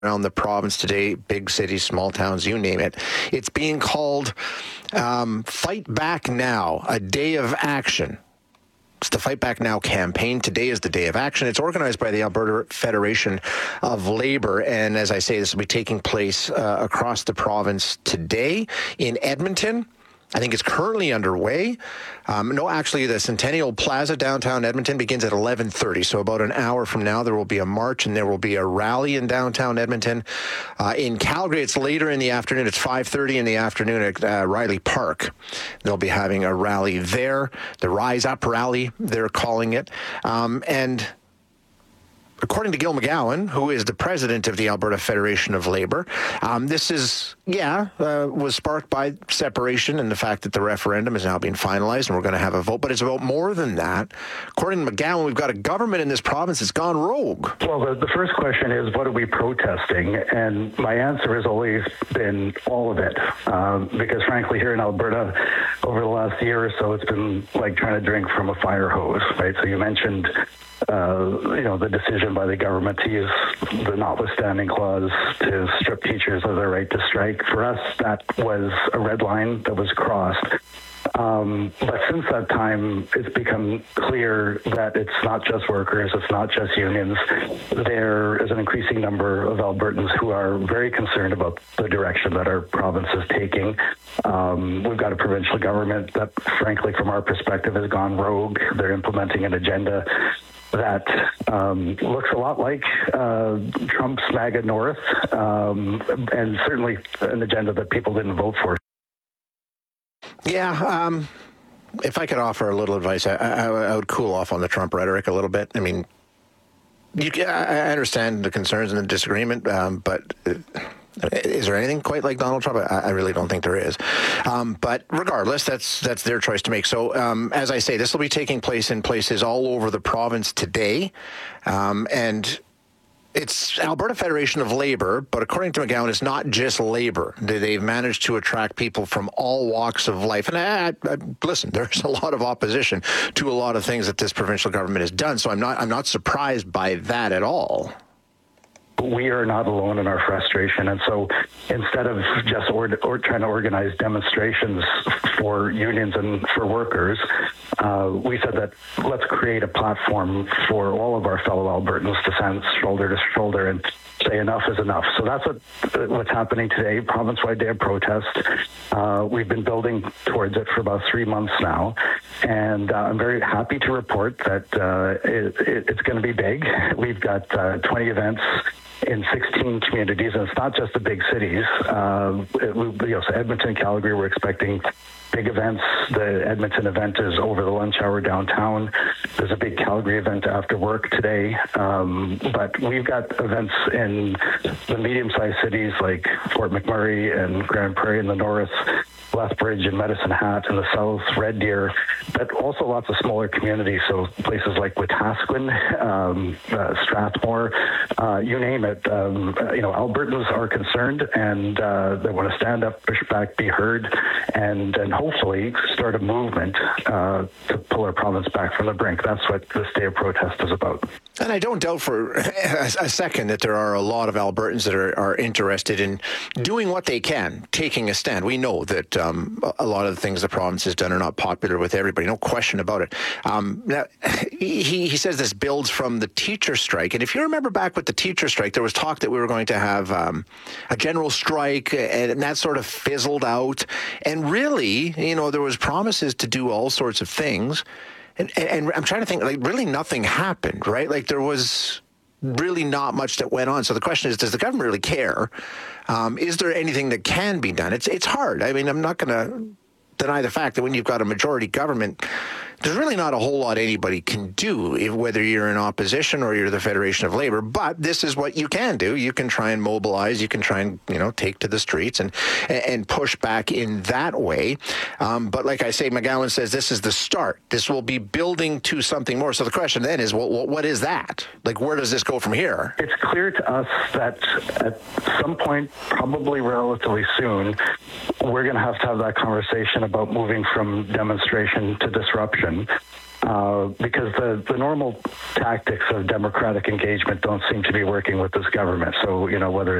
around the province today, big cities, small towns, you name it. It's being called Fight Back Now, a day of action. It's the Fight Back Now campaign. Today is the day of action. It's organized by the Alberta Federation of Labour. And as I say, this will be taking place across the province today in Edmonton. I think it's currently underway. Actually, the Centennial Plaza downtown Edmonton begins at 11:30. So about an hour from now, there will be a march and there will be a rally in downtown Edmonton. In Calgary, it's later in the afternoon. It's 5:30 in the afternoon at Riley Park. They'll be having a rally there. The Rise Up rally, they're calling it. And according to Gil McGowan, who is the president of the Alberta Federation of Labour, this was sparked by separation and the fact that the referendum is now being finalized and we're going to have a vote. But it's about more than that. According to McGowan, we've got a government in this province that's gone rogue. Well, the first question is, what are we protesting? And my answer has always been all of it. Because frankly, here in Alberta, over the last year or so, it's been like trying to drink from a fire hose, right? So you mentioned the decision by the government to use the notwithstanding clause to strip teachers of their right to strike. For us, that was a red line that was crossed. But since that time, it's become clear that it's not just workers, it's not just unions. There is an increasing number of Albertans who are very concerned about the direction that our province is taking. We've got a provincial government that, frankly, from our perspective, has gone rogue. They're implementing an agenda that looks a lot like Trump's MAGA North, and certainly an agenda that people didn't vote for. Yeah, if I could offer a little advice, I would cool off on the Trump rhetoric a little bit. I mean, I understand the concerns and the disagreement, but is there anything quite like Donald Trump? I really don't think there is. But regardless, that's their choice to make. So as I say, this will be taking place in places all over the province today. And it's Alberta Federation of Labour, but according to McGowan, it's not just labour. They've managed to attract people from all walks of life. And listen, there's a lot of opposition to a lot of things that this provincial government has done. So I'm not surprised by that at all. We are not alone in our frustration. And so instead of just trying to organize demonstrations for unions and for workers, we said that let's create a platform for all of our fellow Albertans to stand shoulder to shoulder and say enough is enough. So that's what's happening today, province-wide day of protest. We've been building towards it for about 3 months now. And I'm very happy to report that it's going to be big. We've got 20 events in 16 communities, and it's not just the big cities. So Edmonton, Calgary, we're expecting big events. The Edmonton event is over the lunch hour downtown. There's a big Calgary event after work today. But we've got events in the medium-sized cities like Fort McMurray and Grand Prairie in the north, Lethbridge and Medicine Hat in the south, Red Deer, but also lots of smaller communities. So places like Wetaskiwin, Strathmore, you name it. Albertans are concerned and they want to stand up, push back, be heard, and hopefully start a movement to pull our province back from the brink. That's what this day of protest is about. And I don't doubt for a second that there are a lot of Albertans that are interested in doing what they can, taking a stand. We know that a lot of the things the province has done are not popular with everybody, no question about it. Now, he says this builds from the teacher strike. And if you remember back with the teacher strike, there was talk that we were going to have a general strike, and that sort of fizzled out. And really, there was promises to do all sorts of things. And I'm trying to think, really nothing happened, right? There was really not much that went on. So the question is, does the government really care? Is there anything that can be done? It's hard. I mean, I'm not going to deny the fact that when you've got a majority government, there's really not a whole lot anybody can do, whether you're in opposition or you're the Federation of Labour. But this is what you can do. You can try and mobilize. You can try and, take to the streets and push back in that way. But like I say, McGowan says this is the start. This will be building to something more. So the question then is, what is that? Where does this go from here? It's clear to us that at some point, probably relatively soon, we're going to have that conversation about moving from demonstration to disruption. because the normal tactics of democratic engagement don't seem to be working with this government. So, whether